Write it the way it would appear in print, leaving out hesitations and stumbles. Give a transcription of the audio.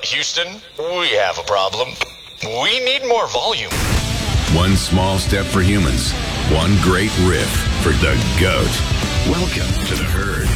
Houston, we have a problem. We need more volume. One small step for humans, one great riff for the GOAT. Welcome to the Herd.